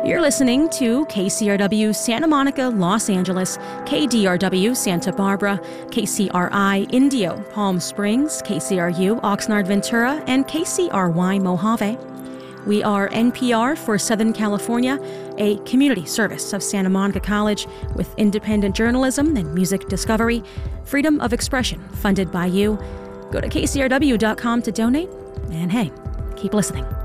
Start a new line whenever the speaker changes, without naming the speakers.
You're listening to KCRW Santa Monica, Los Angeles, KDRW Santa Barbara, KCRI Indio, Palm Springs, KCRU Oxnard Ventura, and KCRY Mojave. We are NPR for Southern California, a community service of Santa Monica College with independent journalism and music discovery, freedom of expression funded by you. Go to kcrw.com to donate, and hey, keep listening.